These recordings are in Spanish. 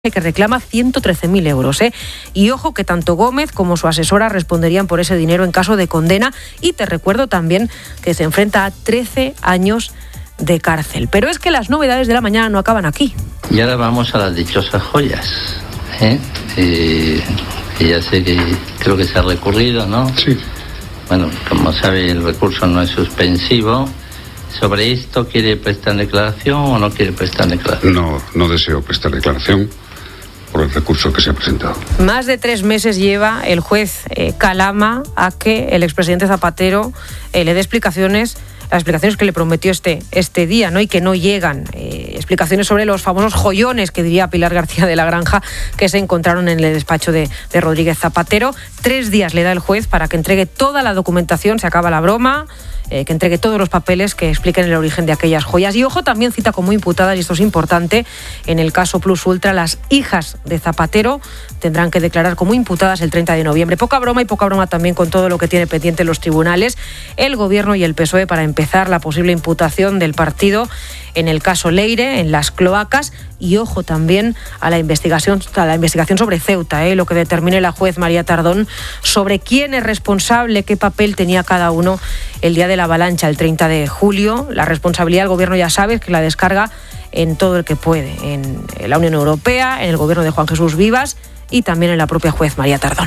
que reclama 113.000 euros. Y ojo que tanto Gómez como su asesora responderían por ese dinero en caso de condena. Y te recuerdo también que se enfrenta a 13 años de cárcel. Pero es que las novedades de la mañana no acaban aquí. Y ahora vamos a las dichosas joyas. Ya sé que creo que se ha recurrido, ¿no? Sí. Bueno, como sabe, el recurso no es suspensivo. ¿Sobre esto quiere prestar declaración o no quiere prestar declaración? No deseo prestar declaración por el recurso que se ha presentado. Más de 3 meses lleva el juez Calama a que el expresidente Zapatero le dé explicaciones, las explicaciones que le prometió este día, ¿no? Y que no llegan. Explicaciones sobre los famosos joyones, que diría Pilar García de la Granja, que se encontraron en el despacho de Rodríguez Zapatero. 3 días le da el juez para que entregue toda la documentación, se acaba la broma, que entregue todos los papeles que expliquen el origen de aquellas joyas. Y ojo, también cita como imputadas, y esto es importante, en el caso Plus Ultra, las hijas de Zapatero tendrán que declarar como imputadas el 30 de noviembre. Poca broma también con todo lo que tiene pendiente los tribunales, el Gobierno y el PSOE, para empezar la posible imputación del partido en el caso Leire, en las cloacas, y ojo también a la investigación sobre Ceuta, lo que determine la juez María Tardón sobre quién es responsable, qué papel tenía cada uno el día de la avalancha, el 30 de julio. La responsabilidad del Gobierno, ya sabes, que la descarga en todo el que puede, en la Unión Europea, en el Gobierno de Juan Jesús Vivas y también en la propia juez María Tardón.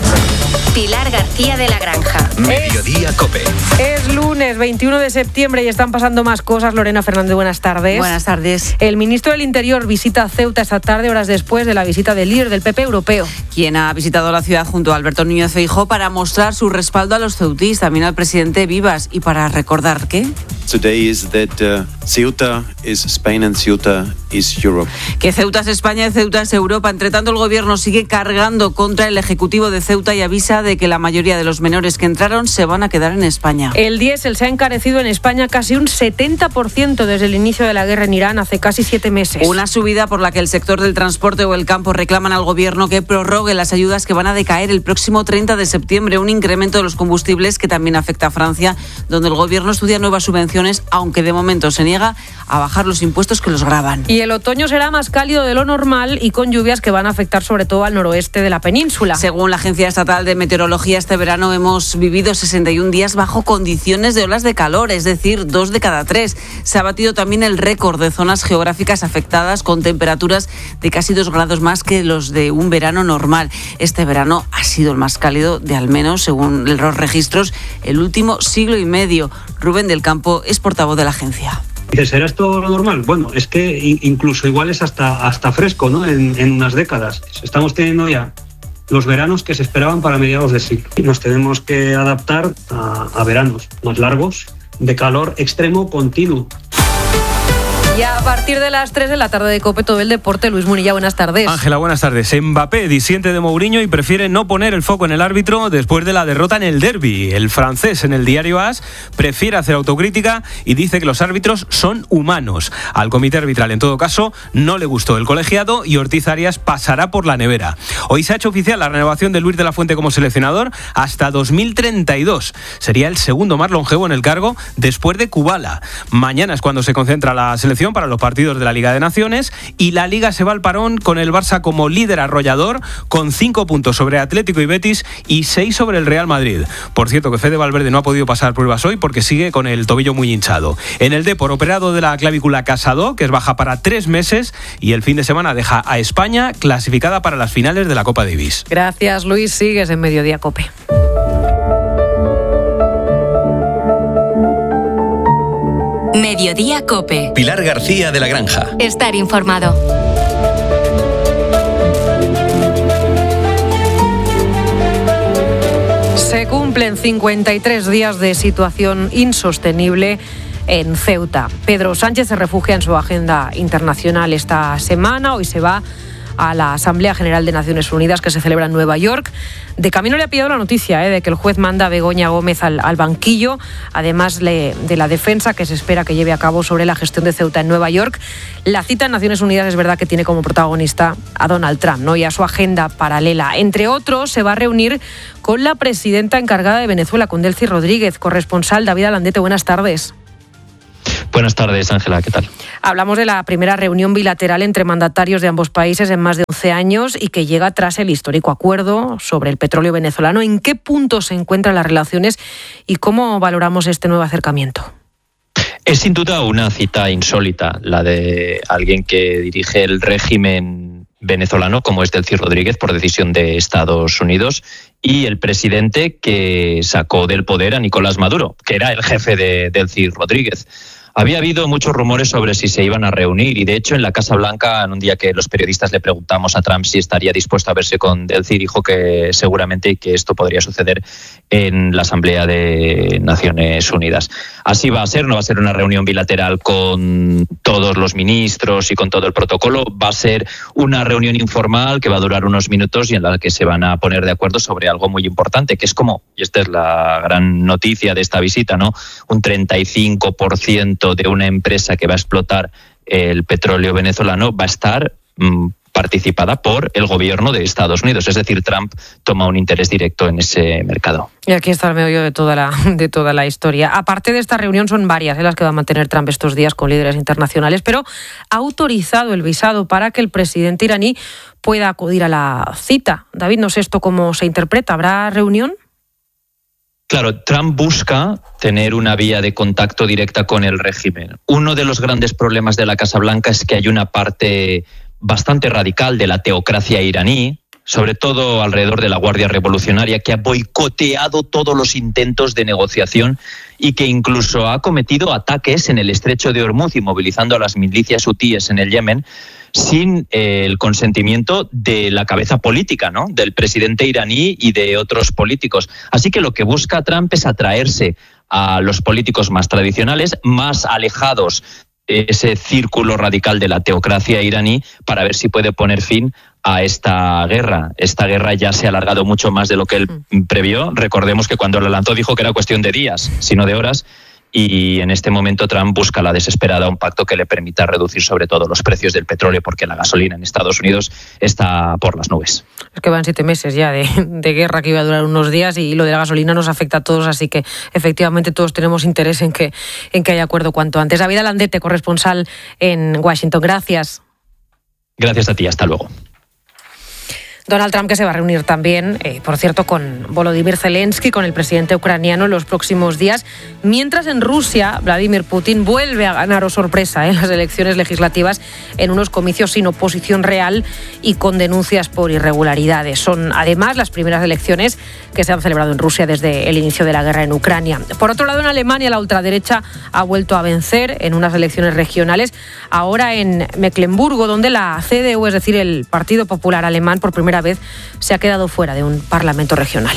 Pilar García de la Granja. Mediodía COPE. Es lunes 21 de septiembre y están pasando más cosas. Lorena Fernández, buenas tardes. Buenas tardes. El ministro del Interior visita Ceuta esta tarde, horas después de la visita del líder del PP europeo. Quien ha visitado la ciudad junto a Alberto Núñez Feijóo para mostrar su respaldo a los ceutís, también al presidente Vivas, y para recordar que... Today is that Ceuta is Spain and Ceuta is Europe. Que Ceuta es España y Ceuta es Europa. Entre tanto, el Gobierno sigue cargando contra el Ejecutivo de Ceuta y avisa de que la mayoría de los menores que entraron se van a quedar en España. El diésel se ha encarecido en España casi un 70% desde el inicio de la guerra en Irán hace casi 7 meses. Una subida por la que el sector del transporte o el campo reclaman al Gobierno que prorrogue las ayudas que van a decaer el próximo 30 de septiembre. Un incremento de los combustibles que también afecta a Francia, donde el Gobierno estudia nuevas subvenciones, aunque de momento se niega a bajar los impuestos que los gravan. Y el otoño será más cálido de lo normal y con lluvias que van a afectar sobre todo al noroeste de la península. Según la Agencia Estatal de Meteorología, este verano hemos vivido 61 días bajo condiciones de olas de calor, es decir, 2 de cada 3. Se ha batido también el récord de zonas geográficas afectadas con temperaturas de casi 2 grados más que los de un verano normal. Este verano ha sido el más cálido de, al menos según los registros, el último siglo y medio. Rubén del Campo es portavoz de la agencia. ¿Será esto lo normal? Bueno, es que incluso igual es hasta fresco, ¿no? En unas décadas. Estamos teniendo ya los veranos que se esperaban para mediados de siglo. Nos tenemos que adaptar a veranos más largos, de calor extremo continuo. Y a partir de las 3 de la tarde de COPE, todo el deporte. Luis Munilla, buenas tardes. Ángela, buenas tardes. Mbappé disiente de Mourinho y prefiere no poner el foco en el árbitro después de la derrota en el derbi. El francés, en el diario AS, prefiere hacer autocrítica y dice que los árbitros son humanos. Al comité arbitral, en todo caso, no le gustó el colegiado y Ortiz Arias pasará por la nevera. Hoy se ha hecho oficial la renovación de Luis de la Fuente como seleccionador hasta 2032. Sería el segundo más longevo en el cargo después de Kubala. Mañana es cuando se concentra la selección para los partidos de la Liga de Naciones y la Liga se va al parón con el Barça como líder arrollador con 5 puntos sobre Atlético y Betis y 6 sobre el Real Madrid. Por cierto, que Fede Valverde no ha podido pasar pruebas hoy porque sigue con el tobillo muy hinchado. En el Depor, operado de la clavícula Casado, que es baja para 3 meses, y el fin de semana deja a España clasificada para las finales de la Copa Davis. Gracias, Luis. Sigues en Mediodía COPE. Mediodía COPE. Pilar García de la Granja. Estar informado. Se cumplen 53 días de situación insostenible en Ceuta. Pedro Sánchez se refugia en su agenda internacional esta semana. Hoy se va a la Asamblea General de Naciones Unidas que se celebra en Nueva York. De camino le ha pillado la noticia de que el juez manda a Begoña Gómez al banquillo, además de la defensa que se espera que lleve a cabo sobre la gestión de Ceuta en Nueva York. La cita en Naciones Unidas es verdad que tiene como protagonista a Donald Trump, ¿no? Y a su agenda paralela. Entre otros, se va a reunir con la presidenta encargada de Venezuela, con Delcy Rodríguez. Corresponsal David Alandete, buenas tardes. Buenas tardes, Ángela, ¿qué tal? Hablamos de la primera reunión bilateral entre mandatarios de ambos países en más de 11 años y que llega tras el histórico acuerdo sobre el petróleo venezolano. ¿En qué punto se encuentran las relaciones y cómo valoramos este nuevo acercamiento? Es sin duda una cita insólita, la de alguien que dirige el régimen venezolano, como es Delcy Rodríguez, por decisión de Estados Unidos, y el presidente que sacó del poder a Nicolás Maduro, que era el jefe de Delcy Rodríguez. Había habido muchos rumores sobre si se iban a reunir y, de hecho, en la Casa Blanca, en un día que los periodistas le preguntamos a Trump si estaría dispuesto a verse con Delcy, dijo que seguramente que esto podría suceder en la Asamblea de Naciones Unidas. Así va a ser, no va a ser una reunión bilateral con todos los ministros y con todo el protocolo, va a ser una reunión informal que va a durar unos minutos y en la que se van a poner de acuerdo sobre algo muy importante, que es como, y esta es la gran noticia de esta visita, ¿no? Un 35% de una empresa que va a explotar el petróleo venezolano va a estar participada por el gobierno de Estados Unidos. Es decir, Trump toma un interés directo en ese mercado. Y aquí está el meollo de toda la historia. Aparte de esta reunión, son varias las que va a mantener Trump estos días con líderes internacionales, pero ha autorizado el visado para que el presidente iraní pueda acudir a la cita. David, no sé esto cómo se interpreta. ¿Habrá reunión? Claro, Trump busca tener una vía de contacto directa con el régimen. Uno de los grandes problemas de la Casa Blanca es que hay una parte bastante radical de la teocracia iraní, sobre todo alrededor de la Guardia Revolucionaria, que ha boicoteado todos los intentos de negociación y que incluso ha cometido ataques en el estrecho de Hormuz, inmovilizando a las milicias hutíes en el Yemen, sin el consentimiento de la cabeza política, ¿no?, del presidente iraní y de otros políticos. Así que lo que busca Trump es atraerse a los políticos más tradicionales, más alejados de ese círculo radical de la teocracia iraní, para ver si puede poner fin a esta guerra. Esta guerra ya se ha alargado mucho más de lo que él previó. Recordemos que cuando la lanzó dijo que era cuestión de días, sino de horas. Y en este momento Trump busca la desesperada un pacto que le permita reducir sobre todo los precios del petróleo, porque la gasolina en Estados Unidos está por las nubes. Es que van 7 meses ya de guerra que iba a durar unos días y lo de la gasolina nos afecta a todos, así que efectivamente todos tenemos interés en que haya acuerdo cuanto antes. David Alandete, corresponsal en Washington. Gracias. Gracias a ti, hasta luego. Donald Trump, que se va a reunir también, por cierto, con Volodymyr Zelensky, con el presidente ucraniano, en los próximos días, mientras en Rusia Vladimir Putin vuelve a ganar, o sorpresa, en las elecciones legislativas, en unos comicios sin oposición real y con denuncias por irregularidades. Son además las primeras elecciones que se han celebrado en Rusia desde el inicio de la guerra en Ucrania. Por otro lado, en Alemania la ultraderecha ha vuelto a vencer en unas elecciones regionales, ahora en Mecklemburgo, donde la CDU, es decir, el Partido Popular Alemán, por primera vez se ha quedado fuera de un parlamento regional.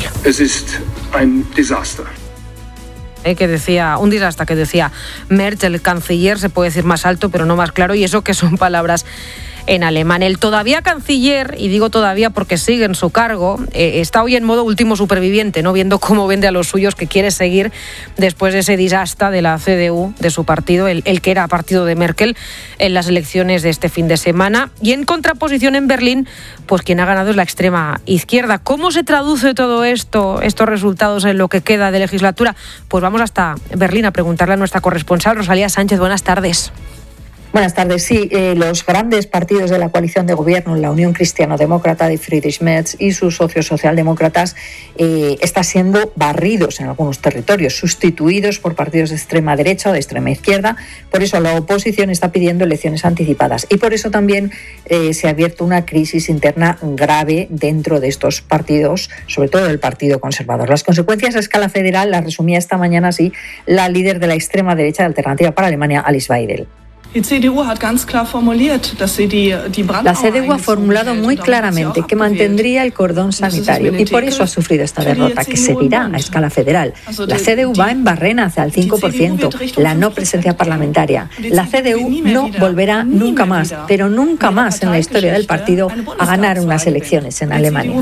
Un desastre que decía Merz, el canciller, se puede decir más alto pero no más claro, y eso que son palabras en alemán. El todavía canciller, y digo todavía porque sigue en su cargo, está hoy en modo último superviviente, ¿no?, viendo cómo vende a los suyos, que quiere seguir después de ese desastre de la CDU, de su partido, el que era partido de Merkel, en las elecciones de este fin de semana. Y en contraposición en Berlín, pues quien ha ganado es la extrema izquierda. ¿Cómo se traduce todo esto, estos resultados, en lo que queda de legislatura? Pues vamos hasta Berlín a preguntarle a nuestra corresponsal, Rosalía Sánchez. Buenas tardes. Buenas tardes. Sí, los grandes partidos de la coalición de gobierno, la Unión Cristiano-Demócrata de Friedrich Merz y sus socios socialdemócratas, están siendo barridos en algunos territorios, sustituidos por partidos de extrema derecha o de extrema izquierda. Por eso la oposición está pidiendo elecciones anticipadas y por eso también se ha abierto una crisis interna grave dentro de estos partidos, sobre todo del Partido Conservador. Las consecuencias a escala federal las resumía esta mañana así la líder de la extrema derecha de Alternativa para Alemania, Alice Weidel. La CDU ha formulado muy claramente que mantendría el cordón sanitario y por eso ha sufrido esta derrota, que seguirá a escala federal. La CDU va en barrena hacia el 5%, la no presencia parlamentaria. La CDU no volverá nunca más, pero nunca más en la historia del partido, a ganar unas elecciones en Alemania.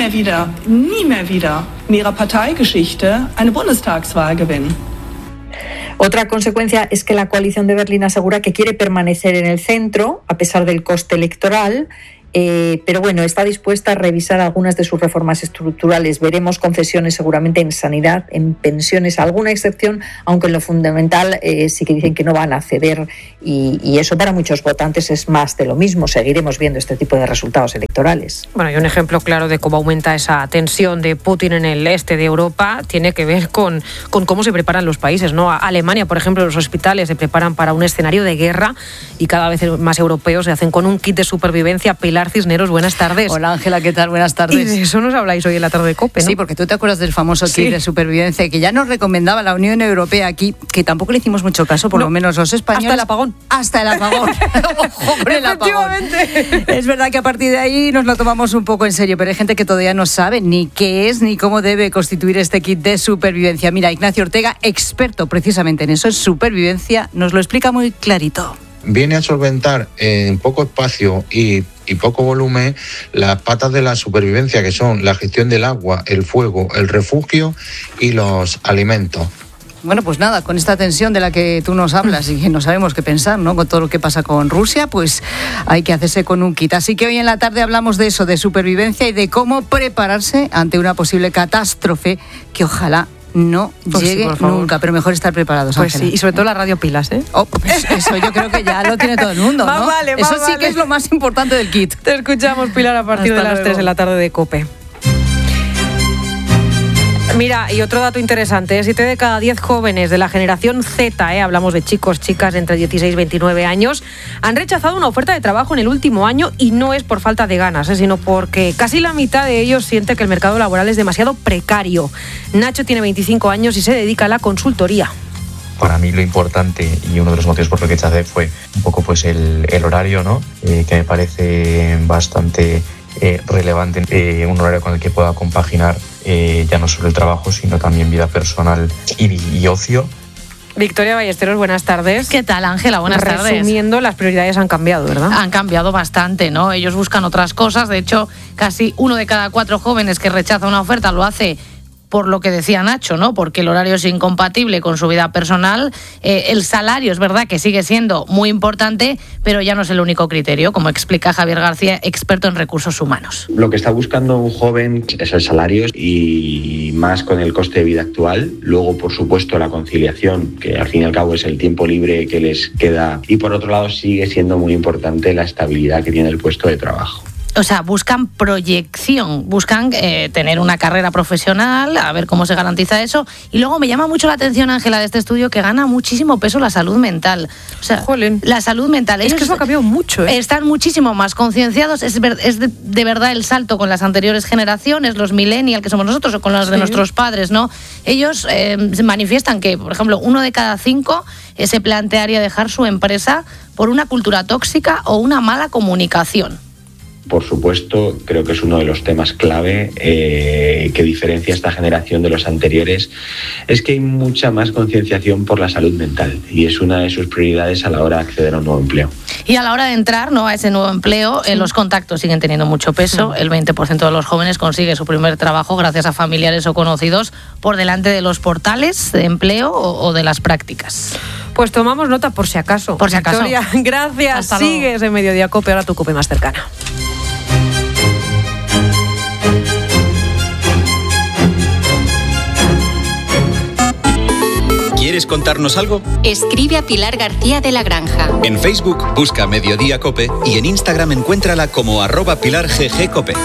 Otra consecuencia es que la coalición de Berlín asegura que quiere permanecer en el centro, a pesar del coste electoral, pero bueno, está dispuesta a revisar algunas de sus reformas estructurales. Veremos concesiones seguramente en sanidad, en pensiones, alguna excepción, aunque en lo fundamental sí que dicen que no van a ceder, y eso para muchos votantes es más de lo mismo. Seguiremos viendo este tipo de resultados electorales. Bueno, y un ejemplo claro de cómo aumenta esa tensión de Putin en el este de Europa tiene que ver con cómo se preparan los países, ¿no? Alemania, por ejemplo, los hospitales se preparan para un escenario de guerra y cada vez más europeos se hacen con un kit de supervivencia. Pilar Cisneros, buenas tardes. Hola Ángela, ¿qué tal? Buenas tardes. Y de eso nos habláis hoy en la tarde de COPE, ¿no? Sí, porque tú te acuerdas del famoso kit de supervivencia que ya nos recomendaba la Unión Europea aquí, que tampoco le hicimos mucho caso, por lo menos los españoles. Hasta el apagón. Hasta el apagón. Ojo con el apagón. Es verdad que a partir de ahí nos lo tomamos un poco en serio, pero hay gente que todavía no sabe ni qué es ni cómo debe constituir este kit de supervivencia. Mira, Ignacio Ortega, experto precisamente en eso, es supervivencia, nos lo explica muy clarito. Viene a solventar en poco espacio y poco volumen las patas de la supervivencia, que son la gestión del agua, el fuego, el refugio y los alimentos. Bueno, pues nada, con esta tensión de la que tú nos hablas y que no sabemos qué pensar, ¿no? Con todo lo que pasa con Rusia, pues hay que hacerse con un kit. Así que hoy en la tarde hablamos de eso, de supervivencia y de cómo prepararse ante una posible catástrofe que ojalá no llegue nunca, pero mejor estar preparados, pues Ángela. Sí, y sobre todo las radiopilas, ¿eh? Oh, pues eso yo creo que ya lo tiene todo el mundo, ¿no? Eso sí que es lo más importante del kit. Te escuchamos, Pilar, a partir de las 3 de la tarde de COPE. Mira, y otro dato interesante, 7 de cada 10 jóvenes de la generación Z, hablamos de chicos, chicas de entre 16 y 29 años, han rechazado una oferta de trabajo en el último año, y no es por falta de ganas, sino porque casi la mitad de ellos siente que el mercado laboral es demasiado precario. Nacho tiene 25 años y se dedica a la consultoría. Para mí lo importante y uno de los motivos por los que rechacé fue un poco pues el horario, ¿no? Que me parece bastante relevante, un horario con el que pueda compaginar ya no solo el trabajo, sino también vida personal y ocio. Victoria Ballesteros, buenas tardes. ¿Qué tal, Ángela? Buenas tardes. Resumiendo, las prioridades han cambiado, ¿verdad? Han cambiado bastante, ¿no? Ellos buscan otras cosas. De hecho, casi 1 de cada 4 jóvenes que rechaza una oferta lo hace por lo que decía Nacho, ¿no? Porque el horario es incompatible con su vida personal. El salario es verdad que sigue siendo muy importante, pero ya no es el único criterio, como explica Javier García, experto en recursos humanos. Lo que está buscando un joven es el salario, y más con el coste de vida actual. Luego, por supuesto, la conciliación, que al fin y al cabo es el tiempo libre que les queda. Y por otro lado, sigue siendo muy importante la estabilidad que tiene el puesto de trabajo. O sea, buscan proyección, buscan tener una carrera profesional, a ver cómo se garantiza eso. Y luego me llama mucho la atención, Ángela, de este estudio, que gana muchísimo peso la salud mental. O sea, la salud mental. Es que eso ha cambiado mucho, ¿eh? Están muchísimo más concienciados. Es de verdad el salto con las anteriores generaciones, los millennials, que somos nosotros, o con los de nuestros padres, ¿no? Ellos se manifiestan que, por ejemplo, 1 de cada 5 se plantearía dejar su empresa por una cultura tóxica o una mala comunicación. Por supuesto, creo que es uno de los temas clave que diferencia esta generación de los anteriores, es que hay mucha más concienciación por la salud mental, y es una de sus prioridades a la hora de acceder a un nuevo empleo. Y a la hora de entrar, ¿no?, a ese nuevo empleo, los contactos siguen teniendo mucho peso. El 20% de los jóvenes consigue su primer trabajo gracias a familiares o conocidos, por delante de los portales de empleo o de las prácticas. Pues tomamos nota por si acaso. Por si acaso. Victoria, gracias. Hasta Sigues en Mediodía COPE, ahora tu COPE más cercana. ¿Quieres contarnos algo? Escribe a Pilar García de la Granja. En Facebook busca Mediodía COPE y en Instagram encuéntrala como @pilarggcope.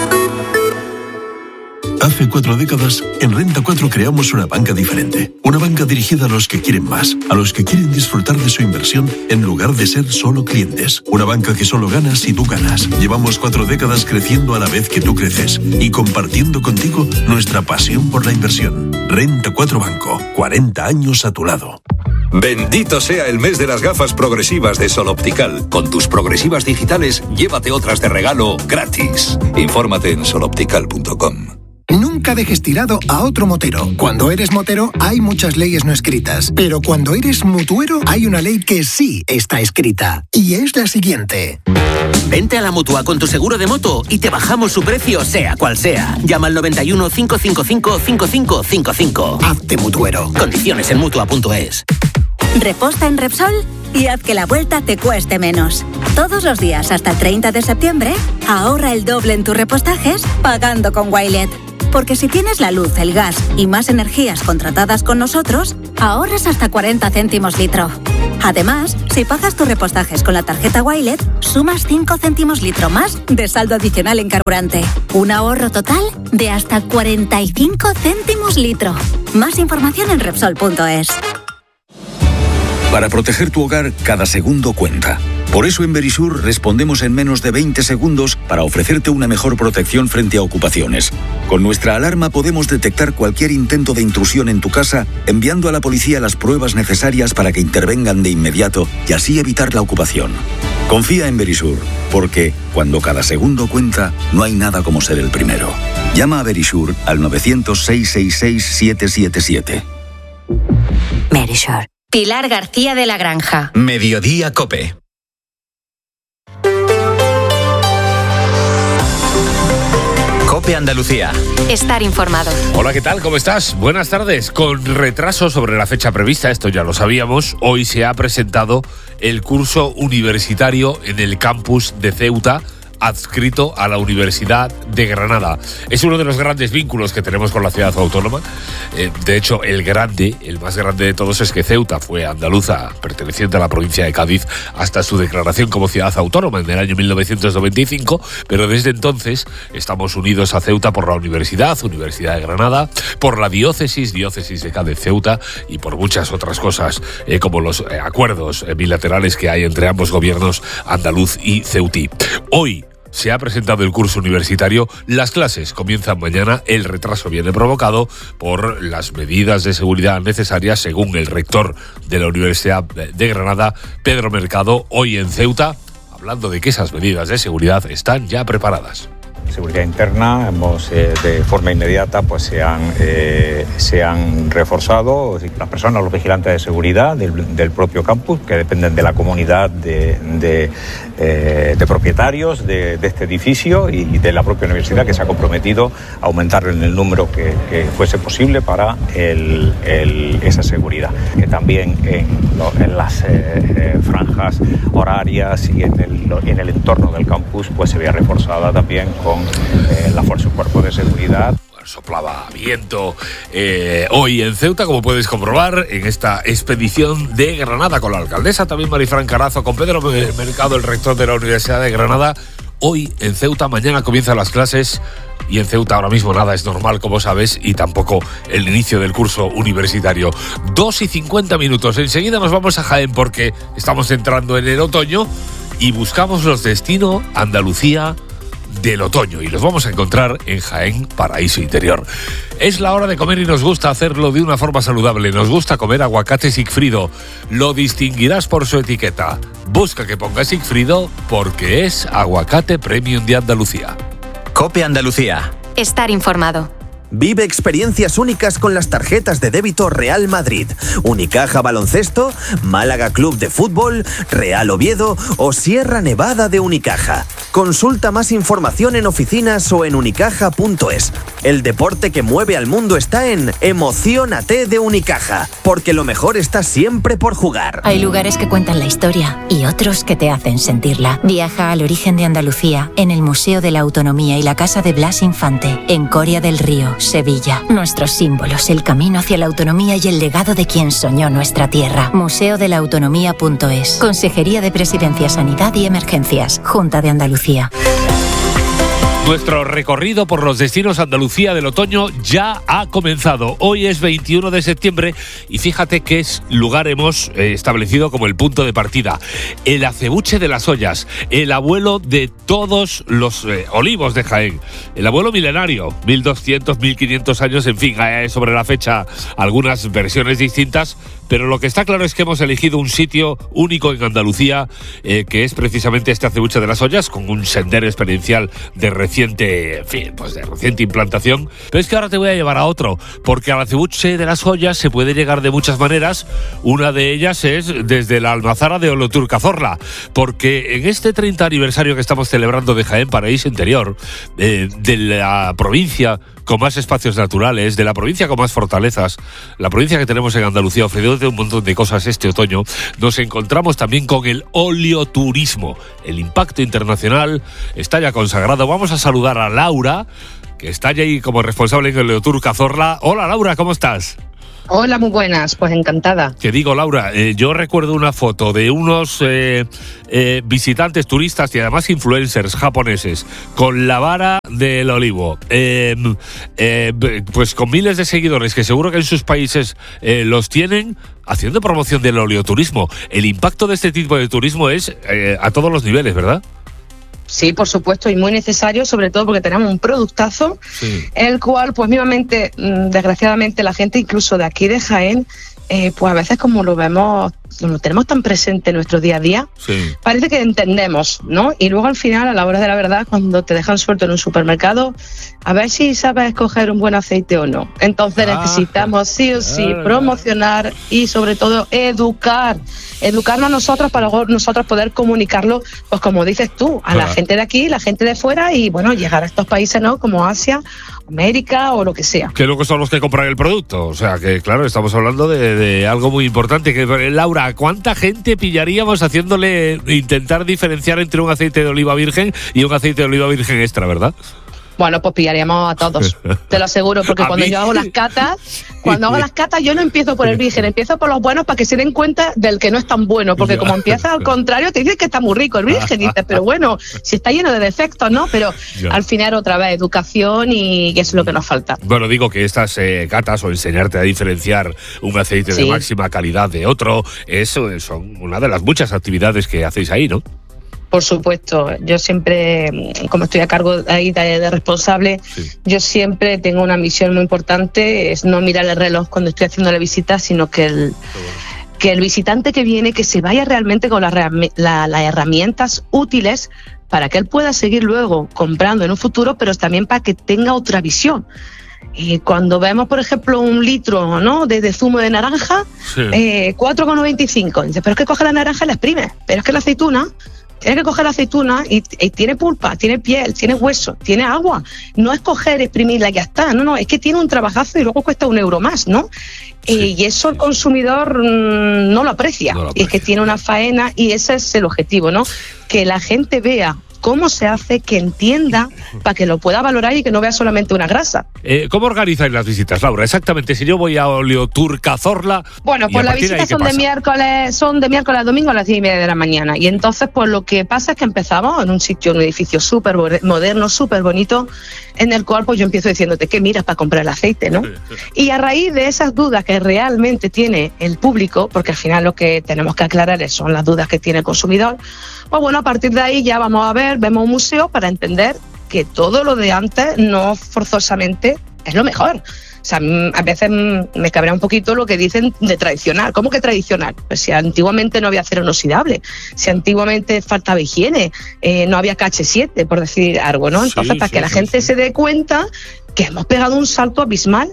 Hace 4 décadas, en Renta 4 creamos una banca diferente. Una banca dirigida a los que quieren más, a los que quieren disfrutar de su inversión en lugar de ser solo clientes. Una banca que solo gana si tú ganas. Llevamos 4 décadas creciendo a la vez que tú creces y compartiendo contigo nuestra pasión por la inversión. Renta 4 Banco, 40 años a tu lado. Bendito sea el mes de las gafas progresivas de Sol Optical. Con tus progresivas digitales, llévate otras de regalo gratis. Infórmate en soloptical.com. Nunca dejes tirado a otro motero. Cuando eres motero hay muchas leyes no escritas, pero cuando eres mutuero hay una ley que sí está escrita, y es la siguiente. Vente a la Mutua con tu seguro de moto y te bajamos su precio sea cual sea. Llama al 91 555 5555. Hazte mutuero. Condiciones en Mutua.es. ¿Reposta en Repsol? y haz que la vuelta te cueste menos. Todos los días hasta el 30 de septiembre, ahorra el doble en tus repostajes pagando con Wilet. Porque si tienes la luz, el gas y más energías contratadas con nosotros, ahorras hasta 40 céntimos litro. Además, si pagas tus repostajes con la tarjeta Wilet, sumas 5 céntimos litro más de saldo adicional en carburante. Un ahorro total de hasta 45 céntimos litro. Más información en Repsol.es. Para proteger tu hogar, cada segundo cuenta. Por eso en Verisur respondemos en menos de 20 segundos para ofrecerte una mejor protección frente a ocupaciones. Con nuestra alarma podemos detectar cualquier intento de intrusión en tu casa, enviando a la policía las pruebas necesarias para que intervengan de inmediato y así evitar la ocupación. Confía en Verisur, porque cuando cada segundo cuenta, no hay nada como ser el primero. Llama a Verisur al 900-666-777. Verisur. Pilar García de la Granja. Mediodía COPE. COPE Andalucía. Estar informado. Hola, ¿qué tal? ¿Cómo estás? Buenas tardes. Con retraso sobre la fecha prevista, esto ya lo sabíamos, hoy se ha presentado el curso universitario en el campus de Ceuta, adscrito a la Universidad de Granada. Es uno de los grandes vínculos que tenemos con la ciudad autónoma. De hecho, el más grande de todos es que Ceuta fue andaluza, perteneciente a la provincia de Cádiz, hasta su declaración como ciudad autónoma en el año 1995, pero desde entonces estamos unidos a Ceuta por la Universidad de Granada, por la diócesis de Cádiz-Ceuta y por muchas otras cosas, como los acuerdos bilaterales que hay entre ambos gobiernos andaluz y ceutí. Hoy se ha presentado el curso universitario, las clases comienzan mañana, el retraso viene provocado por las medidas de seguridad necesarias, según el rector de la Universidad de Granada, Pedro Mercado, hoy en Ceuta, hablando de que esas medidas de seguridad están ya preparadas. Seguridad interna, de forma inmediata pues se han reforzado las personas, los vigilantes de seguridad del propio campus, que dependen de la comunidad de propietarios de este edificio y de la propia universidad, que se ha comprometido a aumentar en el número que fuese posible para esa seguridad. Que también en las franjas horarias y en el entorno del campus pues se vea reforzada también con la fuerza y cuerpo de seguridad. Soplaba viento hoy en Ceuta, como puedes comprobar en esta expedición de Granada con la alcaldesa, también Marifran Carazo, con Pedro Mercado, el rector de la Universidad de Granada. Hoy en Ceuta, mañana comienzan las clases y en Ceuta ahora mismo nada es normal, como sabes, y tampoco el inicio del curso universitario. 2:50. Enseguida nos vamos a Jaén porque estamos entrando en el otoño y buscamos los destinos Andalucía del otoño y los vamos a encontrar en Jaén, paraíso interior. Es la hora de comer y nos gusta hacerlo de una forma saludable. Nos gusta comer aguacate Sigfrido. Lo distinguirás por su etiqueta. Busca que ponga Sigfrido porque es aguacate premium de Andalucía. COPE Andalucía. Estar informado. Vive experiencias únicas con las tarjetas de débito Real Madrid, Unicaja Baloncesto, Málaga Club de Fútbol, Real Oviedo o Sierra Nevada de Unicaja. Consulta más información en oficinas o en unicaja.es. El deporte que mueve al mundo está en Emociónate de Unicaja, porque lo mejor está siempre por jugar. Hay lugares que cuentan la historia y otros que te hacen sentirla. Viaja al origen de Andalucía en el Museo de la Autonomía y la Casa de Blas Infante, en Coria del Río, Sevilla. Nuestros símbolos, el camino hacia la autonomía y el legado de quien soñó nuestra tierra. museodelautonomía.es. Consejería de Presidencia, Sanidad y Emergencias. Junta de Andalucía. Nuestro recorrido por los destinos Andalucía del otoño ya ha comenzado. Hoy es 21 de septiembre y fíjate qué lugar hemos establecido como el punto de partida. El acebuche de las Ollas, el abuelo de todos los olivos de Jaén. El abuelo milenario, 1200, 1500 años, en fin, sobre la fecha algunas versiones distintas, pero lo que está claro es que hemos elegido un sitio único en Andalucía, que es precisamente este acebuche de las Ollas, con un sendero experiencial de reciente implantación. Pero es que ahora te voy a llevar a otro, porque al acebuche de las Ollas se puede llegar de muchas maneras. Una de ellas es desde la Almazara de Olotur Cazorla, porque en este 30 aniversario que estamos celebrando de Jaén, paraíso interior, de la provincia con más espacios naturales, de la provincia con más fortalezas, la provincia que tenemos en Andalucía, ofreciéndote un montón de cosas este otoño, nos encontramos también con el oleoturismo. El impacto internacional está ya consagrado. Vamos a saludar a Laura, que está allí como responsable en el Oleotur Cazorla. Hola Laura, ¿cómo estás? Hola, muy buenas, pues encantada. Te digo, Laura, yo recuerdo una foto de unos visitantes, turistas y además influencers japoneses con la vara del olivo, pues con miles de seguidores que seguro que en sus países los tienen, haciendo promoción del oleoturismo. El impacto de este tipo de turismo es a todos los niveles, ¿verdad? Sí, por supuesto, y muy necesario, sobre todo porque tenemos un productazo, el cual, pues mismamente, desgraciadamente, la gente incluso de aquí de Jaén, pues a veces como lo vemos, lo tenemos tan presente en nuestro día a día, parece que entendemos, ¿no? Y luego al final, a la hora de la verdad, cuando te dejan suelto en un supermercado, a ver si sabes escoger un buen aceite o no. Entonces necesitamos sí o sí promocionar y sobre todo educarnos nosotros para nosotros poder comunicarlo, pues como dices tú, a la gente de aquí, la gente de fuera y bueno, llegar a estos países, ¿no? Como Asia, América o lo que sea. Que luego son los que compran el producto, o sea que claro, estamos hablando de algo muy importante. Que Laura, ¿cuánta gente pillaríamos haciéndole intentar diferenciar entre un aceite de oliva virgen y un aceite de oliva virgen extra, verdad? Bueno, pues pillaríamos a todos, te lo aseguro, porque cuando yo hago las catas, yo no empiezo por el virgen, empiezo por los buenos para que se den cuenta del que no es tan bueno, porque como empiezas al contrario, te dicen que está muy rico el virgen, y dices, pero bueno, si está lleno de defectos, ¿no? Pero al final otra vez educación y eso es lo que nos falta. Bueno, digo que estas catas o enseñarte a diferenciar un aceite de máxima calidad de otro, eso son una de las muchas actividades que hacéis ahí, ¿no? Por supuesto, yo siempre, como estoy a cargo ahí de responsable, yo siempre tengo una misión muy importante, es no mirar el reloj cuando estoy haciendo la visita, sino que el visitante que viene, que se vaya realmente con las herramientas útiles para que él pueda seguir luego comprando en un futuro, pero también para que tenga otra visión. Y cuando vemos, por ejemplo, un litro, ¿no?, de zumo de naranja, 4,95, dice, pero es que coge la naranja y la exprime, pero es que la aceituna... Tienes que coger la aceituna y tiene pulpa, tiene piel, tiene hueso, tiene agua. No es coger, exprimirla y ya está. No, es que tiene un trabajazo y luego cuesta €1 más, ¿no? Y eso el consumidor no lo aprecia. Y es que tiene una faena y ese es el objetivo, ¿no? Que la gente vea cómo se hace, que entienda, para que lo pueda valorar y que no vea solamente una grasa. ¿Cómo organizáis las visitas, Laura? Exactamente, si yo voy a Oleotur Cazorla... Bueno, pues las visitas son de miércoles a domingo a las 10:30 de la mañana. Y entonces, pues lo que pasa es que empezamos en un sitio, un edificio súper moderno, súper bonito, en el cual pues yo empiezo diciéndote que miras para comprar el aceite, ¿no? Y a raíz de esas dudas que realmente tiene el público, porque al final lo que tenemos que aclarar son las dudas que tiene el consumidor, pues bueno, a partir de ahí ya vamos a vemos un museo para entender que todo lo de antes no forzosamente es lo mejor. O sea, a veces me cabrea un poquito lo que dicen de tradicional. ¿Cómo que tradicional? Pues si antiguamente no había acero inoxidable, si antiguamente faltaba higiene, no había KH7, por decir algo, ¿no? Entonces, para que la gente se dé cuenta que hemos pegado un salto abismal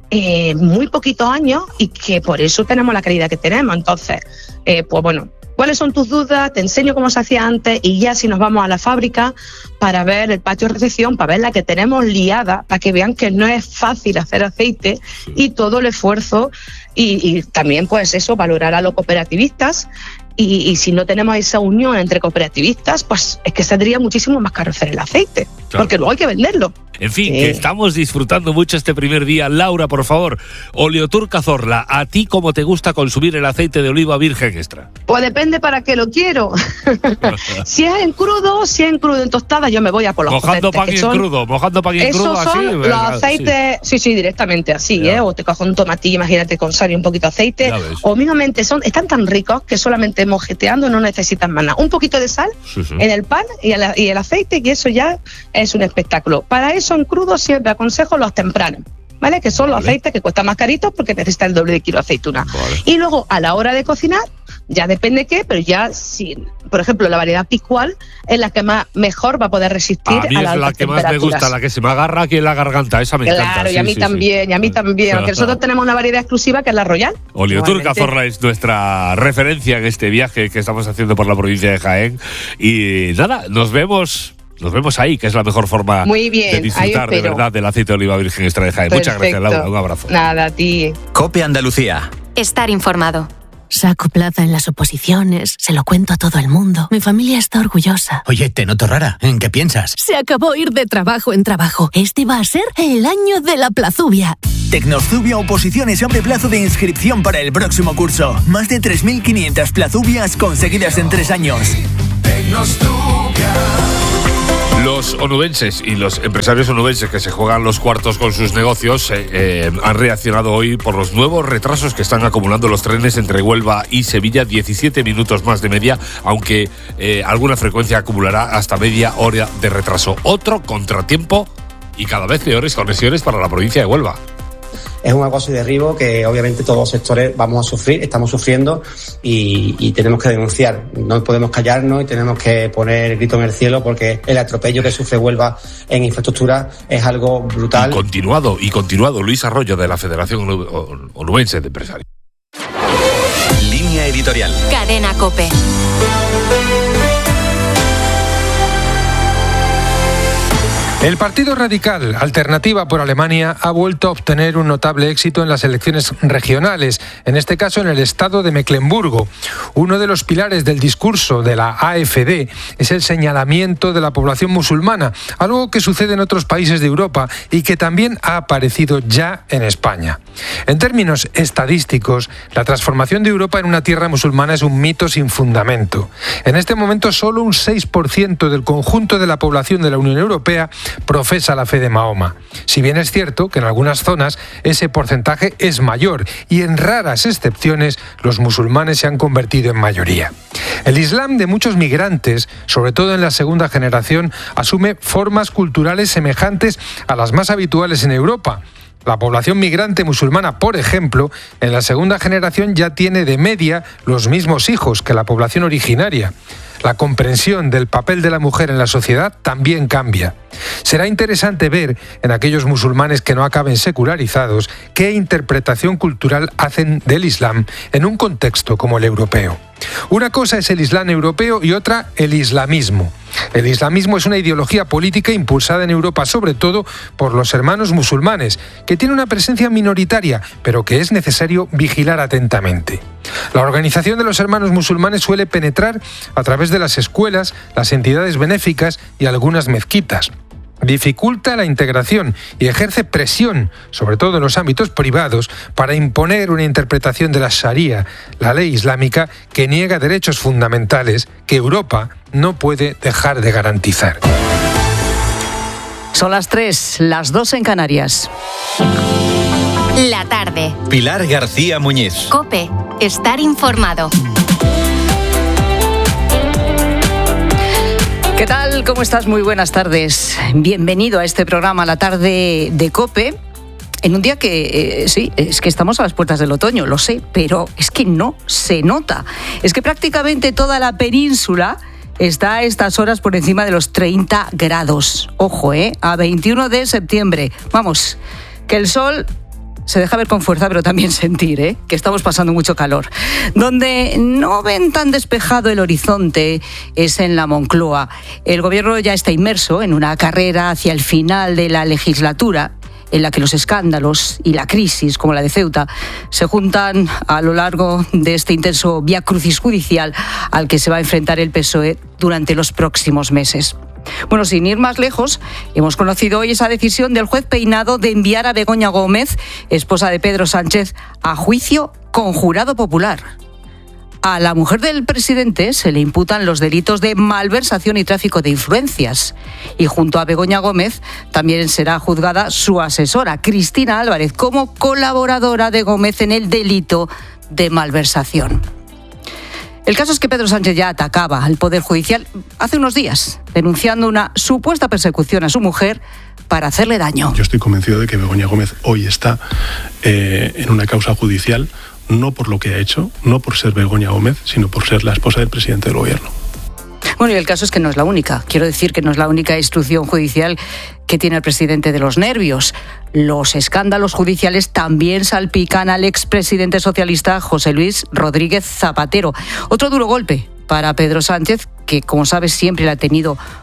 muy poquitos años y que por eso tenemos la calidad que tenemos. Entonces, pues bueno, ¿cuáles son tus dudas? Te enseño cómo se hacía antes y ya si nos vamos a la fábrica para ver el patio de recepción, para ver la que tenemos liada, para que vean que no es fácil hacer aceite y todo el esfuerzo y también pues eso, valorar a los cooperativistas y si no tenemos esa unión entre cooperativistas, pues es que saldría muchísimo más caro hacer el aceite, porque luego hay que venderlo. En fin, que estamos disfrutando mucho este primer día. Laura, por favor, Oleotur Cazorla, ¿a ti cómo te gusta consumir el aceite de oliva virgen extra? Pues depende para qué lo quiero. Si es en crudo, en tostada, yo me voy a por los mojando pan en crudo, esos así. Son los aceites, sí, directamente así, o te cojo un tomatillo, imagínate, con sal y un poquito de aceite, o mismamente están tan ricos que solamente mojeteando no necesitan más nada. Un poquito de sal en el pan y el aceite, y eso ya es un espectáculo. Para eso en crudo siempre aconsejo los tempranos, ¿vale? Que son los aceites que cuestan más caritos porque necesitan el doble de kilo de aceituna. Y luego a la hora de cocinar, ya depende qué, pero ya si, por ejemplo, la variedad picual es la que mejor va a poder resistir a las altas temperaturas. La que más me gusta, la que se me agarra aquí en la garganta, esa me encanta. Claro, y a mí también, aunque nosotros tenemos una variedad exclusiva que es la Royal. Oleotur Cazorla es nuestra referencia en este viaje que estamos haciendo por la provincia de Jaén. Y nada, nos vemos Nos vemos ahí, que es la mejor forma Muy bien, de disfrutar de verdad del aceite de oliva virgen extra de Jaén. Muchas gracias, Laura. Un abrazo. Nada, a ti. COPE Andalucía. Estar informado. Saco plaza en las oposiciones, se lo cuento a todo el mundo. Mi familia está orgullosa. Oye, te noto rara. ¿En qué piensas? Se acabó ir de trabajo en trabajo. Este va a ser el año de la plazubia. Tecnozubia Oposiciones abre plazo de inscripción para el próximo curso. Más de 3.500 plazubias conseguidas en 3 años. Los onubenses y los empresarios onubenses que se juegan los cuartos con sus negocios han reaccionado hoy por los nuevos retrasos que están acumulando los trenes entre Huelva y Sevilla, 17 minutos más de media, aunque alguna frecuencia acumulará hasta media hora de retraso. Otro contratiempo y cada vez peores conexiones para la provincia de Huelva. Es un acoso y derribo que obviamente todos los sectores vamos a sufrir, estamos sufriendo y tenemos que denunciar. No podemos callarnos y tenemos que poner el grito en el cielo porque el atropello que sufre Huelva en infraestructura es algo brutal. Y continuado, Luis Arroyo de la Federación Onubense de Empresarios. Línea editorial. Cadena COPE. El Partido Radical, Alternativa por Alemania, ha vuelto a obtener un notable éxito en las elecciones regionales, en este caso en el estado de Mecklemburgo. Uno de los pilares del discurso de la AfD es el señalamiento de la población musulmana, algo que sucede en otros países de Europa y que también ha aparecido ya en España. En términos estadísticos, la transformación de Europa en una tierra musulmana es un mito sin fundamento. En este momento, solo un 6% del conjunto de la población de la Unión Europea profesa la fe de Mahoma. Si bien es cierto que en algunas zonas ese porcentaje es mayor y en raras excepciones los musulmanes se han convertido en mayoría. El Islam de muchos migrantes, sobre todo en la segunda generación, asume formas culturales semejantes a las más habituales en Europa. La población migrante musulmana, por ejemplo, en la segunda generación ya tiene de media los mismos hijos que la población originaria. La comprensión del papel de la mujer en la sociedad también cambia. Será interesante ver en aquellos musulmanes que no acaben secularizados qué interpretación cultural hacen del Islam en un contexto como el europeo. Una cosa es el Islam europeo y otra el islamismo. El islamismo es una ideología política impulsada en Europa sobre todo por los hermanos musulmanes, que tiene una presencia minoritaria, pero que es necesario vigilar atentamente. La organización de los hermanos musulmanes suele penetrar a través de las escuelas, las entidades benéficas y algunas mezquitas. Dificulta la integración y ejerce presión, sobre todo en los ámbitos privados, para imponer una interpretación de la Sharia, la ley islámica, que niega derechos fundamentales que Europa no puede dejar de garantizar. Son las 3, las 2 en Canarias. La tarde. Pilar García Muñiz. COPE. Estar informado. ¿Qué tal? ¿Cómo estás? Muy buenas tardes. Bienvenido a este programa La Tarde de COPE. En un día que, sí, es que estamos a las puertas del otoño, lo sé, pero es que no se nota. Es que prácticamente toda la península está a estas horas por encima de los 30 grados. Ojo, a 21 de septiembre. Vamos, que el sol se deja ver con fuerza, pero también sentir, que estamos pasando mucho calor. Donde no ven tan despejado el horizonte es en la Moncloa. El gobierno ya está inmerso en una carrera hacia el final de la legislatura, en la que los escándalos y la crisis, como la de Ceuta, se juntan a lo largo de este intenso viacrucis judicial al que se va a enfrentar el PSOE durante los próximos meses. Bueno, sin ir más lejos, hemos conocido hoy esa decisión del juez Peinado de enviar a Begoña Gómez, esposa de Pedro Sánchez, a juicio con jurado popular. A la mujer del presidente se le imputan los delitos de malversación y tráfico de influencias. Y junto a Begoña Gómez también será juzgada su asesora, Cristina Álvarez, como colaboradora de Gómez en el delito de malversación. El caso es que Pedro Sánchez ya atacaba al Poder Judicial hace unos días, denunciando una supuesta persecución a su mujer para hacerle daño. Yo estoy convencido de que Begoña Gómez hoy está en una causa judicial, no por lo que ha hecho, no por ser Begoña Gómez, sino por ser la esposa del presidente del gobierno. Bueno, y el caso es que no es la única. Quiero decir que no es la única instrucción judicial que tiene el presidente de los nervios. Los escándalos judiciales también salpican al expresidente socialista José Luis Rodríguez Zapatero. Otro duro golpe para Pedro Sánchez, que, como sabes, siempre le ha tenido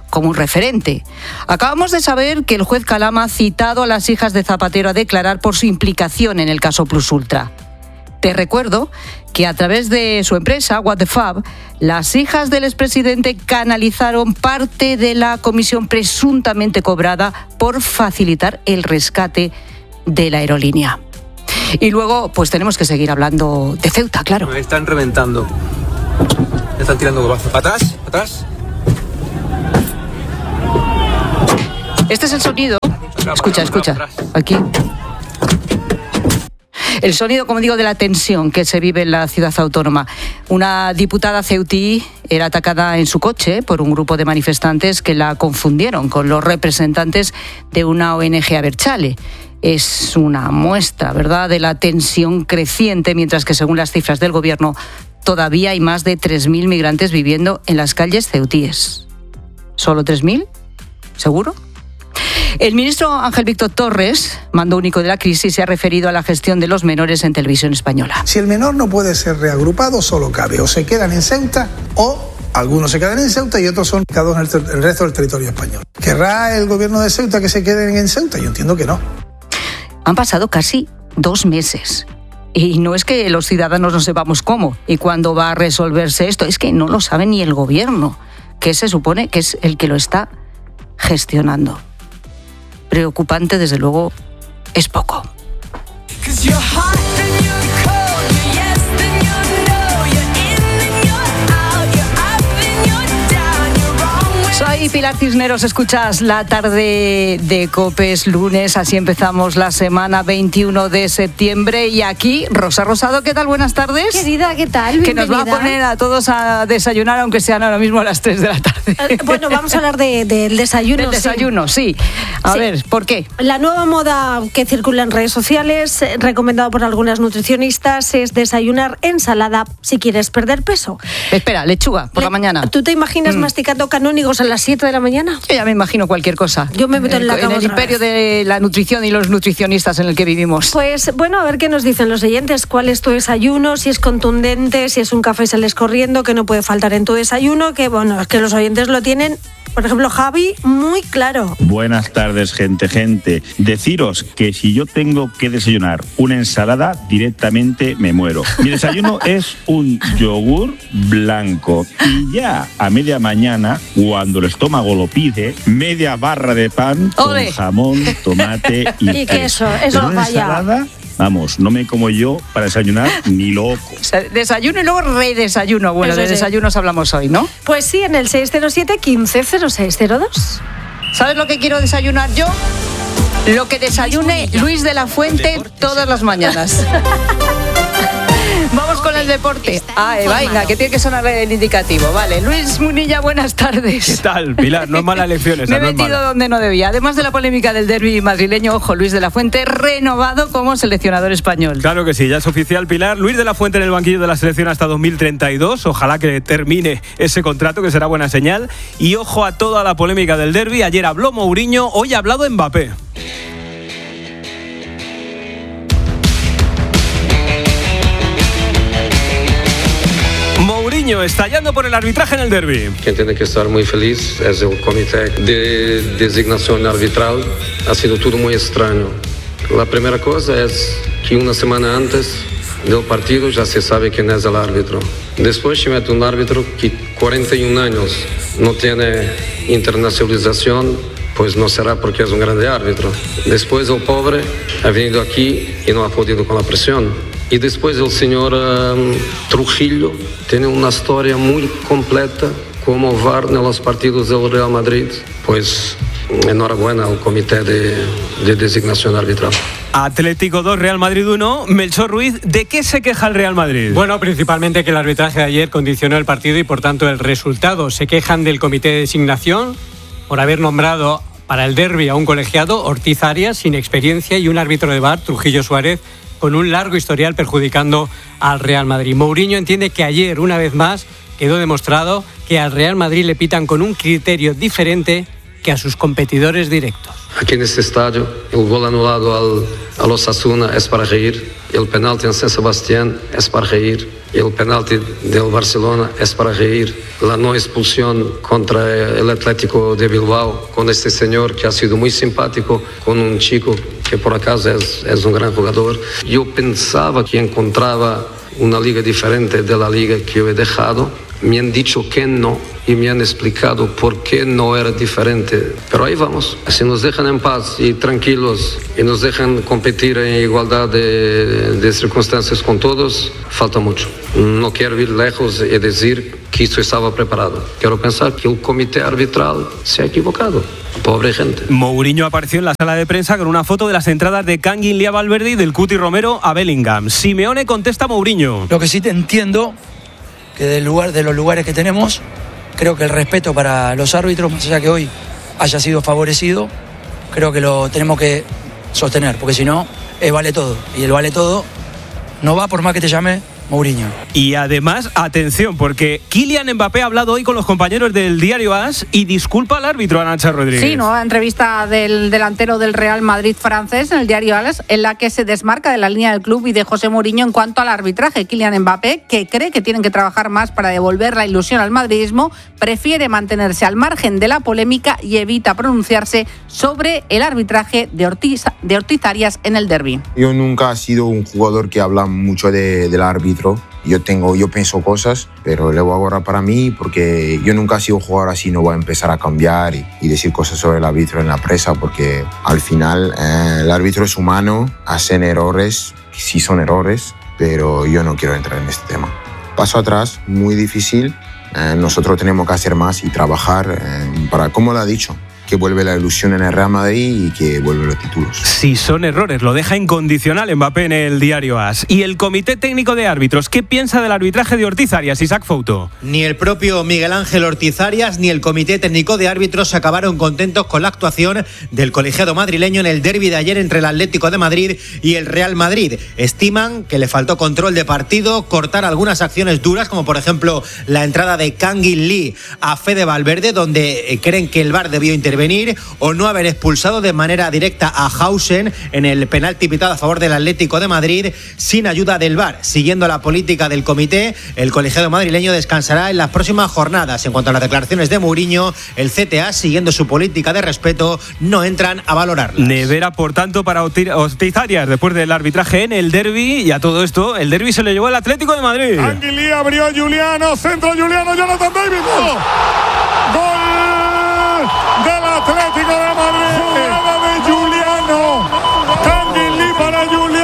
como un referente. Acabamos de saber que el juez Calama ha citado a las hijas de Zapatero a declarar por su implicación en el caso Plus Ultra. Te recuerdo que a través de su empresa, What the Fab, las hijas del expresidente canalizaron parte de la comisión presuntamente cobrada por facilitar el rescate de la aerolínea. Y luego, pues tenemos que seguir hablando de Ceuta, claro. Me están reventando. Me están tirando golpazos. ¿Para atrás? ¿Para atrás? Este es el sonido. Escucha. Aquí. El sonido, como digo, de la tensión que se vive en la ciudad autónoma. Una diputada ceutí era atacada en su coche por un grupo de manifestantes que la confundieron con los representantes de una ONG Abertzale. Es una muestra, ¿verdad?, de la tensión creciente, mientras que, según las cifras del gobierno, todavía hay más de 3.000 migrantes viviendo en las calles ceutíes. ¿Solo 3.000? ¿Seguro? El ministro Ángel Víctor Torres, mando único de la crisis, se ha referido a la gestión de los menores en Televisión Española. Si el menor no puede ser reagrupado, solo cabe o se quedan en Ceuta o algunos se quedan en Ceuta y otros son cada uno en el resto del territorio español. ¿Querrá el gobierno de Ceuta que se queden en Ceuta? Yo entiendo que no. Han pasado casi 2 meses. Y no es que los ciudadanos no sepamos cómo y cuándo va a resolverse esto, es que no lo sabe ni el gobierno, que se supone que es el que lo está gestionando. Preocupante, desde luego, es poco. Soy Pilar Cisneros, escuchas La Tarde de COPE, es lunes, así empezamos la semana 21 de septiembre y aquí Rosa Rosado, ¿qué tal? Buenas tardes. Querida, ¿qué tal? Que nos va a poner a todos a desayunar, aunque sean ahora mismo a las 3 de la tarde. Bueno, vamos a hablar del desayuno. Del desayuno, sí. A ver, ¿por qué? La nueva moda que circula en redes sociales, recomendado por algunas nutricionistas, es desayunar ensalada si quieres perder peso. Espera, lechuga por la mañana. ¿Tú te imaginas masticando canónigos a las 7 de la mañana? Yo ya me imagino cualquier cosa. Yo me meto en la cama en el imperio de la nutrición y los nutricionistas en el que vivimos. Pues bueno, a ver qué nos dicen los oyentes. ¿Cuál es tu desayuno? Si es contundente, si es un café sales corriendo, que no puede faltar en tu desayuno, que bueno, es que los oyentes lo tienen. Por ejemplo, Javi, muy claro. Buenas tardes, gente. Deciros que si yo tengo que desayunar una ensalada, directamente me muero. Mi desayuno es un yogur blanco. Y ya a media mañana, cuando el estómago lo pide, media barra de pan con jamón, tomate y queso. Eso no falla. Ensalada, vamos, no me como yo para desayunar ni loco. O sea, desayuno y luego redesayuno. Bueno, eso de desayunos hablamos hoy, ¿no? Pues sí, en el 607-150602. ¿Sabes lo que quiero desayunar yo? Lo que desayune Luis de la Fuente todas las mañanas. Vamos con el deporte. Venga, que tiene que sonar el indicativo. Vale, Luis Munilla, buenas tardes. ¿Qué tal, Pilar? No es mala elección esa. Me he metido donde no debía. Además de la polémica del derbi madrileño, ojo, Luis de la Fuente renovado como seleccionador español. Claro que sí, ya es oficial, Pilar. Luis de la Fuente en el banquillo de la selección hasta 2032. Ojalá que termine ese contrato, que será buena señal. Y ojo a toda la polémica del derbi. Ayer habló Mourinho, hoy ha hablado Mbappé. Mourinho estallando por el arbitraje en el derbi. Quien tiene que estar muy feliz es el comité de designación arbitral. Ha sido todo muy extraño. La primera cosa es que una semana antes del partido ya se sabe quién es el árbitro. Después se mete un árbitro que 41 años no tiene internacionalización, pues no será porque es un grande árbitro. Después el pobre ha venido aquí y no ha podido con la presión. Y después el señor Trujillo tiene una historia muy completa como VAR en los partidos del Real Madrid. Pues enhorabuena al comité de designación arbitral. Atlético 2, Real Madrid 1. Melchor Ruiz, ¿de qué se queja el Real Madrid? Bueno, principalmente que el arbitraje de ayer condicionó el partido y por tanto el resultado. Se quejan del comité de designación por haber nombrado para el derbi a un colegiado, Ortiz Arias, sin experiencia, y un árbitro de VAR, Trujillo Suárez, con un largo historial perjudicando al Real Madrid. Mourinho entiende que ayer, una vez más, quedó demostrado que al Real Madrid le pitan con un criterio diferente que a sus competidores directos. aquí en este estadio. El gol anulado al Osasuna es para reír. El penalti en San Sebastián es para reír. El penalti del Barcelona es para reír. La no expulsión contra el Atlético de Bilbao con este señor que ha sido muy simpático, con un chico que por acaso es un gran jugador. Yo pensaba que encontraba una liga diferente de la liga que yo he dejado. Me han dicho que no y me han explicado por qué no era diferente. Pero ahí vamos. Si nos dejan en paz y tranquilos y nos dejan competir en igualdad de circunstancias con todos, falta mucho. No quiero ir lejos y decir que esto estaba preparado. Quiero pensar que el comité arbitral se ha equivocado. Pobre gente. Mourinho apareció en la sala de prensa con una foto de las entradas de Kangin Lee a Valverde y del Cuti Romero a Bellingham. Simeone contesta a Mourinho. Lo que sí te entiendo, que de los lugares que tenemos, creo que el respeto para los árbitros, más allá que hoy haya sido favorecido, creo que lo tenemos que sostener, porque si no, vale todo. Y el vale todo no va por más que te llame Mourinho. Y además, atención, porque Kylian Mbappé ha hablado hoy con los compañeros del diario AS y disculpa al árbitro, Arantxa Rodríguez. Sí, nueva entrevista del delantero del Real Madrid francés en el diario AS, en la que se desmarca de la línea del club y de José Mourinho en cuanto al arbitraje. Kylian Mbappé, que cree que tienen que trabajar más para devolver la ilusión al madridismo, prefiere mantenerse al margen de la polémica y evita pronunciarse sobre el arbitraje de Ortiz Arias en el derbi. Yo nunca he sido un jugador que habla mucho del árbitro. Yo pienso cosas, pero lo hago ahora para mí porque yo nunca he sido un jugador así, no voy a empezar a cambiar y decir cosas sobre el árbitro en la prensa porque al final el árbitro es humano, hacen errores, sí son errores, pero yo no quiero entrar en este tema. Paso atrás, muy difícil, nosotros tenemos que hacer más y trabajar para, como lo ha dicho, que vuelve la ilusión en el Real Madrid y que vuelve los títulos. Si son errores, lo deja incondicional Mbappé en el diario AS. Y el Comité Técnico de Árbitros, ¿qué piensa del arbitraje de Ortiz Arias, Isaac Fouto? Ni el propio Miguel Ángel Ortiz Arias ni el Comité Técnico de Árbitros acabaron contentos con la actuación del colegiado madrileño en el derbi de ayer entre el Atlético de Madrid y el Real Madrid. Estiman que le faltó control de partido, cortar algunas acciones duras, como por ejemplo la entrada de Kangin Lee a Fede Valverde, donde creen que el VAR debió intervenir, o no haber expulsado de manera directa a Hausen en el penalti pitado a favor del Atlético de Madrid sin ayuda del VAR. Siguiendo la política del comité, el colegiado madrileño descansará en las próximas jornadas. En cuanto a las declaraciones de Mourinho, el CTA, siguiendo su política de respeto, no entran a valorarlas. Nevera, por tanto, para Ortiz Arias después del arbitraje en el derbi. Y a todo esto, el derbi se le llevó al Atlético de Madrid. Kangin Lee abrió Juliano, centro Juliano, Jonathan David. ¡Gol! Del Atlético de Madrid, jugada de Juliano, Kangin Lee para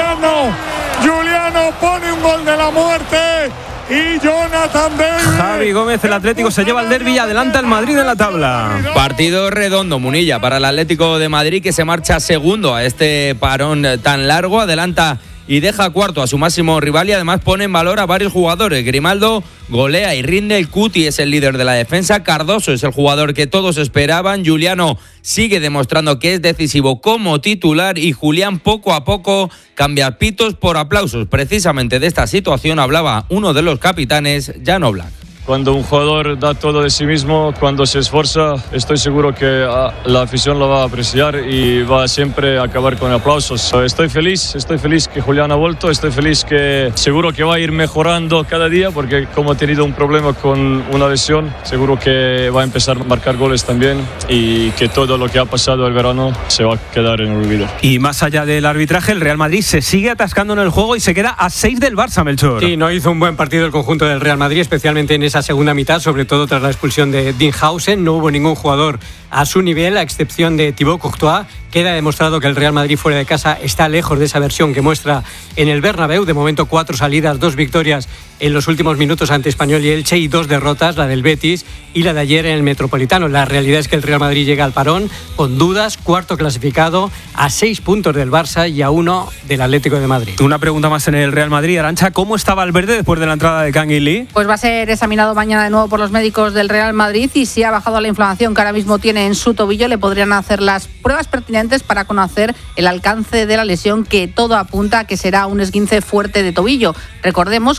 Juliano pone un gol de la muerte y Jonathan David. Javi Gómez, el Atlético se lleva el derbi y adelanta el Madrid en la tabla. Partido redondo, Munilla, para el Atlético de Madrid, que se marcha segundo a este parón tan largo, adelanta y deja cuarto a su máximo rival y además pone en valor a varios jugadores. Grimaldo golea y rinde, el Cuti es el líder de la defensa, Cardoso es el jugador que todos esperaban, Juliano sigue demostrando que es decisivo como titular y Julián poco a poco cambia pitos por aplausos. Precisamente de esta situación hablaba uno de los capitanes, Jan Oblak. Cuando un jugador da todo de sí mismo, cuando se esfuerza, estoy seguro que la afición lo va a apreciar y va a siempre acabar con aplausos. Estoy feliz que Julián ha vuelto, estoy feliz que seguro que va a ir mejorando cada día porque como ha tenido un problema con una lesión, seguro que va a empezar a marcar goles también y que todo lo que ha pasado el verano se va a quedar en el olvido. Y más allá del arbitraje, el Real Madrid se sigue atascando en el juego y se queda a 6 del Barça, Melchor. Sí, no hizo un buen partido el conjunto del Real Madrid, especialmente en esa segunda mitad, sobre todo tras la expulsión de Dean Hausen. No hubo ningún jugador a su nivel, a excepción de Thibaut Courtois. Queda demostrado que el Real Madrid fuera de casa está lejos de esa versión que muestra en el Bernabéu. De momento 4 salidas, 2 victorias en los últimos minutos ante Español y Elche y 2 derrotas, la del Betis y la de ayer en el Metropolitano. La realidad es que el Real Madrid llega al parón con dudas, cuarto clasificado, a 6 puntos del Barça y a 1 del Atlético de Madrid. Una pregunta más en el Real Madrid, Arantxa, ¿cómo está Valverde después de la entrada de Kangin Lee? Pues va a ser examinado mañana de nuevo por los médicos del Real Madrid y si ha bajado la inflamación que ahora mismo tiene en su tobillo, le podrían hacer las pruebas pertinentes para conocer el alcance de la lesión, que todo apunta a que será un esguince fuerte de tobillo. Recordemos que fue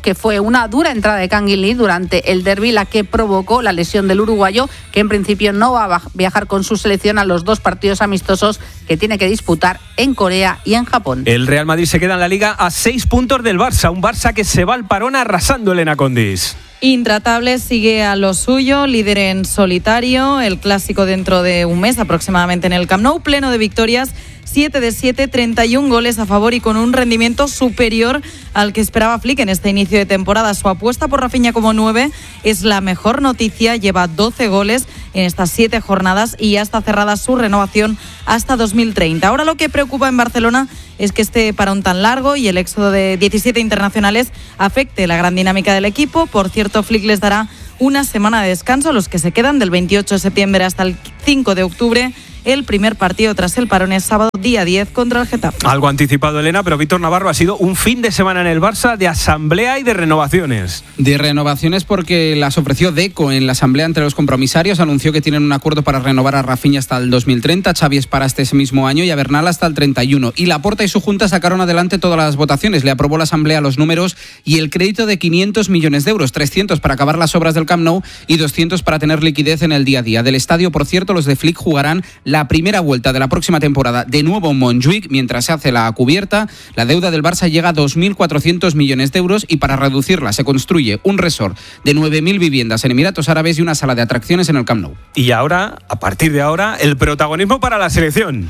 una dura entrada de Kangin Lee durante el derbi, la que provocó la lesión del uruguayo, que en principio no va a viajar con su selección a los 2 partidos amistosos que tiene que disputar en Corea y en Japón. El Real Madrid se queda en la Liga a 6 puntos del Barça, un Barça que se va al parón arrasando, Elena Condis. Intratable, sigue a lo suyo, líder en solitario, el clásico dentro de un mes aproximadamente en el Camp Nou, pleno de victorias, 7 de 7, 31 goles a favor y con un rendimiento superior al que esperaba Flick en este inicio de temporada. Su apuesta por Rafinha como 9 es la mejor noticia, lleva 12 goles en estas 7 jornadas y ya está cerrada su renovación hasta 2030. Ahora lo que preocupa en Barcelona es que este parón tan largo y el éxodo de 17 internacionales afecte la gran dinámica del equipo. Por cierto, Flick les dará una semana de descanso a los que se quedan del 28 de septiembre hasta el 5 de octubre. El primer partido tras el parón es sábado, día 10, contra el Getafe. Algo anticipado, Elena, pero Víctor Navarro, ha sido un fin de semana en el Barça de asamblea y de renovaciones. De renovaciones porque las ofreció Deco en la asamblea entre los compromisarios. Anunció que tienen un acuerdo para renovar a Rafinha hasta el 2030, Xavi es para este mismo año y a Bernal hasta el 31. Y Laporta y su junta sacaron adelante todas las votaciones. Le aprobó la asamblea los números y el crédito de 500 millones de euros, 300 para acabar las obras del Camp Nou y 200 para tener liquidez en el día a día. Del estadio, por cierto, los de Flick jugarán la primera vuelta de la próxima temporada de nuevo en Montjuïc mientras se hace la cubierta. La deuda del Barça llega a 2.400 millones de euros y para reducirla se construye un resort de 9.000 viviendas en Emiratos Árabes y una sala de atracciones en el Camp Nou. Y ahora, a partir de ahora, el protagonismo para la selección.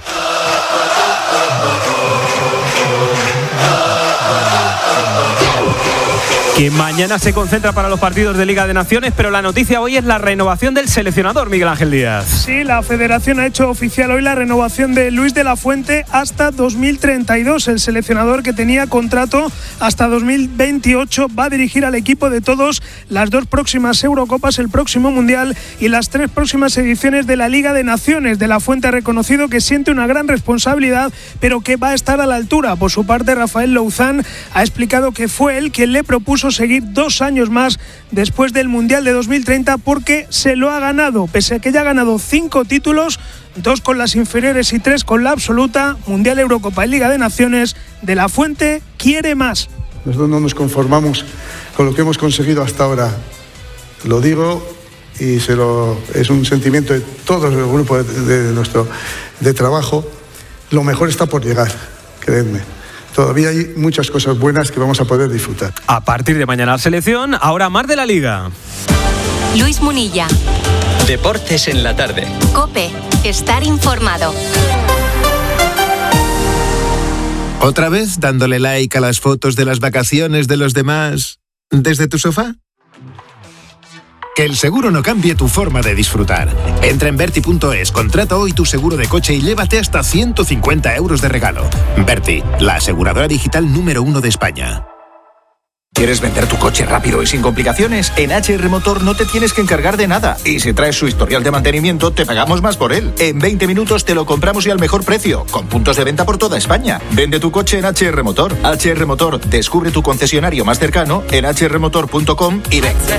Que mañana se concentra para los partidos de Liga de Naciones, pero la noticia hoy es la renovación del seleccionador Miguel Ángel Díaz. Sí, la Federación ha hecho oficial hoy la renovación de Luis de la Fuente hasta 2032. El seleccionador, que tenía contrato hasta 2028, va a dirigir al equipo de todos las 2 próximas Eurocopas, el próximo Mundial y las 3 próximas ediciones de la Liga de Naciones. De la Fuente ha reconocido que siente una gran responsabilidad, pero que va a estar a la altura. Por su parte, Rafael Louzán ha explicado que fue él quien le propuso seguir 2 años más después del Mundial de 2030 porque se lo ha ganado, pese a que ya ha ganado 5 títulos, 2 con las inferiores y 3 con la absoluta, Mundial, Eurocopa y Liga de Naciones. De la Fuente quiere más. Nosotros no nos conformamos con lo que hemos conseguido hasta ahora. Lo digo y es un sentimiento de todo el grupo de trabajo. Lo mejor está por llegar, creedme. Todavía hay muchas cosas buenas que vamos a poder disfrutar. A partir de mañana la selección, ahora más de la Liga. Luis Munilla. Deportes en la tarde. COPE. Estar informado. ¿Otra vez dándole like a las fotos de las vacaciones de los demás desde tu sofá? Que el seguro no cambie tu forma de disfrutar. Entra en Berti.es, contrata hoy tu seguro de coche y llévate hasta 150 euros de regalo. Berti, la aseguradora digital número 1 de España. ¿Quieres vender tu coche rápido y sin complicaciones? En HR Motor no te tienes que encargar de nada. Y si traes su historial de mantenimiento, te pagamos más por él. En 20 minutos te lo compramos y al mejor precio, con puntos de venta por toda España. Vende tu coche en HR Motor. HR Motor, descubre tu concesionario más cercano en hrmotor.com y ven.